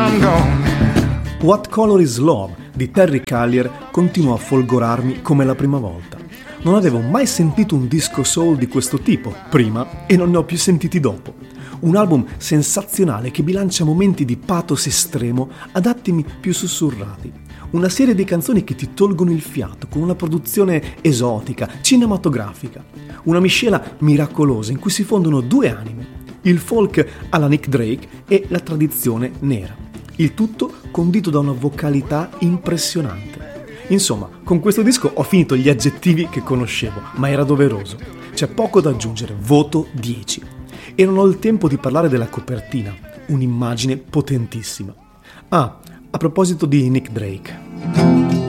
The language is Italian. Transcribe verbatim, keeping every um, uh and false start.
I'm gone. What Color Is Love di Terry Callier continuò a folgorarmi come la prima volta. Non avevo mai sentito un disco soul di questo tipo prima e non ne ho più sentiti dopo. Un album sensazionale che bilancia momenti di pathos estremo ad attimi più sussurrati. Una serie di canzoni che ti tolgono il fiato con una produzione esotica, cinematografica. Una miscela miracolosa in cui si fondono due anime, il folk alla Nick Drake e la tradizione nera. Il tutto condito da una vocalità impressionante. Insomma, con questo disco ho finito gli aggettivi che conoscevo, ma era doveroso. C'è poco da aggiungere, voto dieci. E non ho il tempo di parlare della copertina, un'immagine potentissima. Ah, a proposito di Nick Drake.